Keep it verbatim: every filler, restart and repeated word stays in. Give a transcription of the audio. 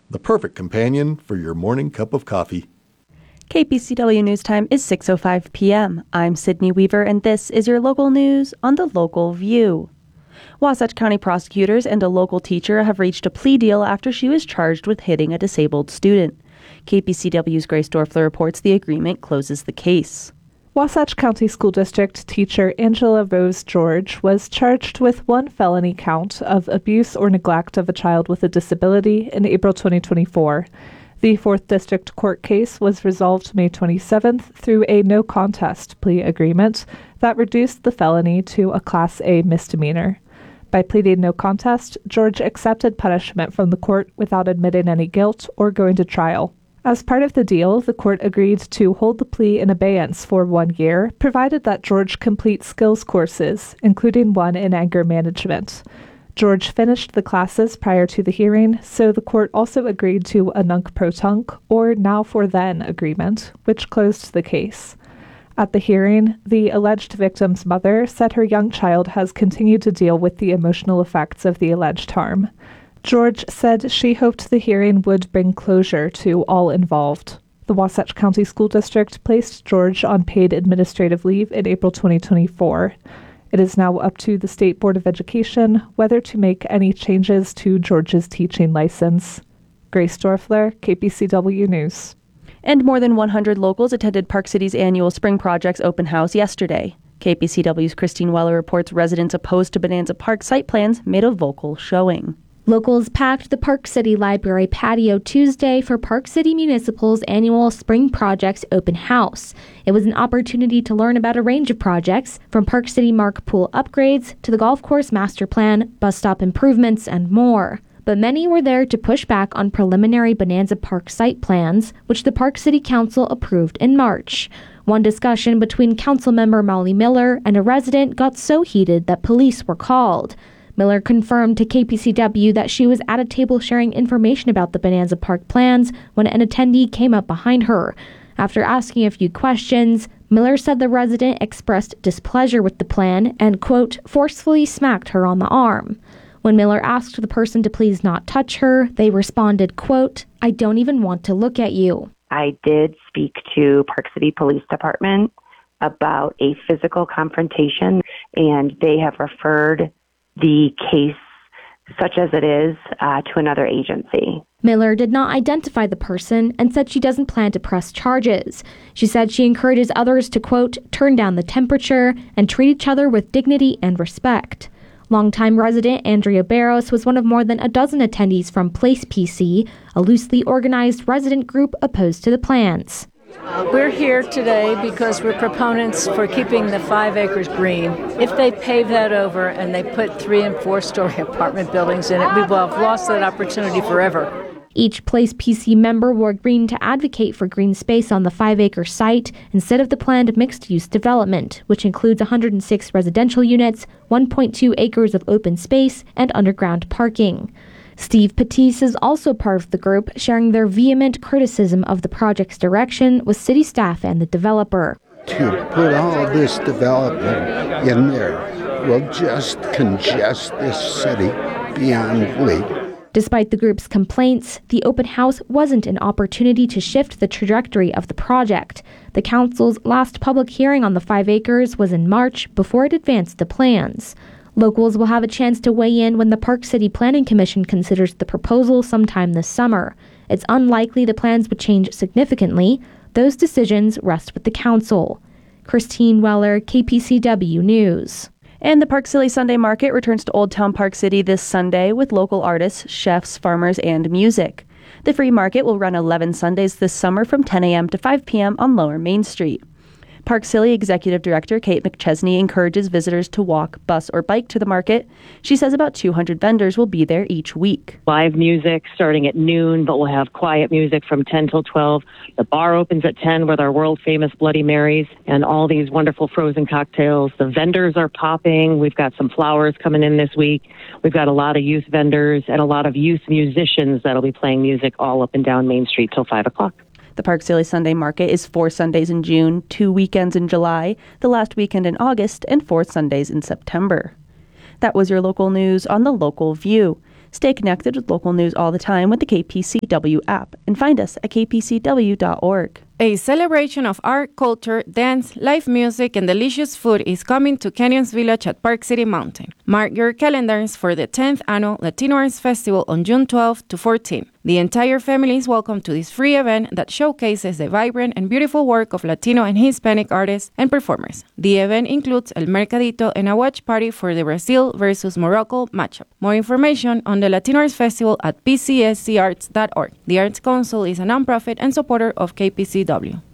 the perfect companion for your morning cup of coffee. K P C W News Time is six oh five p.m. I'm Sydney Weaver, and this is your local news on the Local View. Wasatch County prosecutors and a local teacher have reached a plea deal after she was charged with hitting a disabled student. K P C W's Grace Dorfler reports the agreement closes the case. Wasatch County School District teacher Angela Rose George was charged with one felony count of abuse or neglect of a child with a disability in April twenty twenty-four. The fourth District Court case was resolved May twenty-seventh through a no-contest plea agreement that reduced the felony to a Class A misdemeanor. By pleading no contest, George accepted punishment from the court without admitting any guilt or going to trial. As part of the deal, the court agreed to hold the plea in abeyance for one year, provided that George complete skills courses, including one in anger management. George finished the classes prior to the hearing, so the court also agreed to a nunc-pro-tunc, or now-for-then agreement, which closed the case. At the hearing, the alleged victim's mother said her young child has continued to deal with the emotional effects of the alleged harm. George said she hoped the hearing would bring closure to all involved. The Wasatch County School District placed George on paid administrative leave in April twenty twenty-four. It is now up to the State Board of Education whether to make any changes to George's teaching license. Grace Dorfler, K P C W News. And more than one hundred locals attended Park City's annual Spring Projects open house yesterday. K P C W's Christine Weller reports residents opposed to Bonanza Park site plans made a vocal showing. Locals packed the Park City Library patio Tuesday for Park City Municipal's annual Spring Projects open house. It was an opportunity to learn about a range of projects, from Park City Mark Pool upgrades to the golf course master plan, bus stop improvements, and more. But many were there to push back on preliminary Bonanza Park site plans, which the Park City Council approved in March. One discussion between Councilmember Molly Miller and a resident got so heated that police were called. Miller confirmed to K P C W that she was at a table sharing information about the Bonanza Park plans when an attendee came up behind her. After asking a few questions, Miller said the resident expressed displeasure with the plan and, quote, forcefully smacked her on the arm. When Miller asked the person to please not touch her, they responded, quote, I don't even want to look at you. I did speak to Park City Police Department about a physical confrontation, and they have referred the case, such as it is, uh, to another agency. Miller did not identify the person and said she doesn't plan to press charges. She said she encourages others to, quote, turn down the temperature and treat each other with dignity and respect. Longtime resident Andrea Barros was one of more than a dozen attendees from Place P C, a loosely organized resident group opposed to the plans. We're here today because we're proponents for keeping the five acres green. If they pave that over and they put three and four story apartment buildings in it, we will have lost that opportunity forever. Each Place P C member wore green to advocate for green space on the five-acre site instead of the planned mixed-use development, which includes one hundred six residential units, one point two acres of open space, and underground parking. Steve Patisse is also part of the group, sharing their vehement criticism of the project's direction with city staff and the developer. To put all this development in there will just congest this city beyond belief. Despite the group's complaints, the open house wasn't an opportunity to shift the trajectory of the project. The council's last public hearing on the five acres was in March before it advanced the plans. Locals will have a chance to weigh in when the Park City Planning Commission considers the proposal sometime this summer. It's unlikely the plans would change significantly. Those decisions rest with the council. Christine Weller, K P C W News. And the Park City Sunday Market returns to Old Town Park City this Sunday with local artists, chefs, farmers, and music. The free market will run eleven Sundays this summer from ten a.m. to five p.m. on Lower Main Street. Park City Executive Director Kate McChesney encourages visitors to walk, bus, or bike to the market. She says about two hundred vendors will be there each week. Live music starting at noon, but we'll have quiet music from ten till twelve. The bar opens at ten with our world-famous Bloody Marys and all these wonderful frozen cocktails. The vendors are popping. We've got some flowers coming in this week. We've got a lot of youth vendors and a lot of youth musicians that'll be playing music all up and down Main Street till five o'clock. The Park City Sunday Market is four Sundays in June, two weekends in July, the last weekend in August, and four Sundays in September. That was your local news on the Local View. Stay connected with local news all the time with the K P C C W app and find us at k p c w dot org. A celebration of art, culture, dance, live music, and delicious food is coming to Canyons Village at Park City Mountain. Mark your calendars for the tenth Annual Latino Arts Festival on June twelfth to fourteenth. The entire family is welcome to this free event that showcases the vibrant and beautiful work of Latino and Hispanic artists and performers. The event includes El Mercadito and a watch party for the Brazil versus Morocco matchup. More information on the Latino Arts Festival at p c s c arts dot org. The Arts Council is a nonprofit and supporter of K P C W.